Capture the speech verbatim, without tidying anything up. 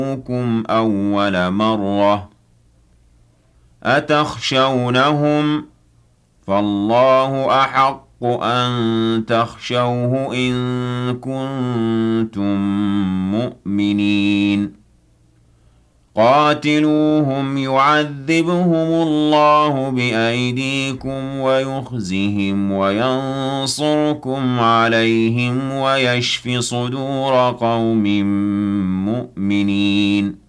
جاءوكم أول مرة أتخشونهم فالله أحق أن تخشوه إن كنتم مؤمنين قاتلوهم يعذبهم الله بأيديكم ويخزهم وينصركم عليهم ويشف صدور قوم مؤمنين